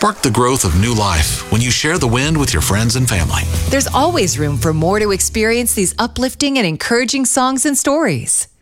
Spark the growth of new life when you share the wind with your friends and family. There's always room for more to experience these uplifting and encouraging songs and stories.